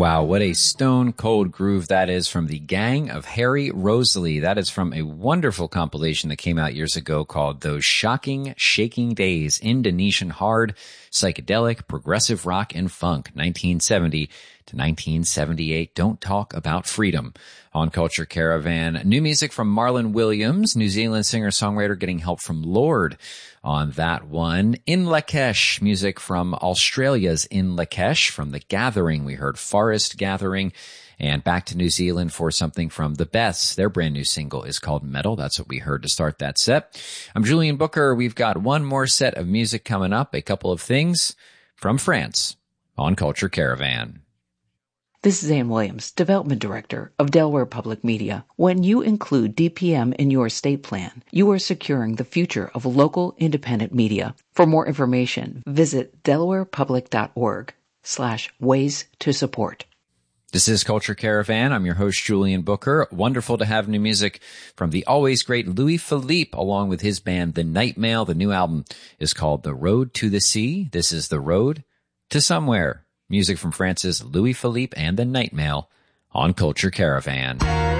Wow, what a stone cold groove that is from the Gang of Harry Rosalie. That is from a wonderful compilation that came out years ago called Those Shocking, Shaking Days, Indonesian Hard, Psychedelic, Progressive Rock, and Funk, 1970 to 1978. Don't talk about freedom. On Culture Caravan, new music from Marlon Williams, New Zealand singer-songwriter, getting help from Lorde on that one. In Lakesh, music from Australia's In Lakesh. From The Gathering, we heard Forest Gathering. And back to New Zealand for something from The Beths. Their brand new single is called Metal. That's what we heard to start that set. I'm Julian Booker. We've got one more set of music coming up, a couple of things from France on Culture Caravan. This is Ann Williams, Development Director of Delaware Public Media. When you include DPM in your estate plan, you are securing the future of local independent media. For more information, visit delawarepublic.org/ways to support. This is Culture Caravan. I'm your host, Julian Booker. Wonderful to have new music from the always great Louis Philippe, along with his band, The Nightmail. The new album is called The Road to the Sea. This is The Road to Somewhere. Music from France's Louis Philippe and The Nightmail on Culture Caravan.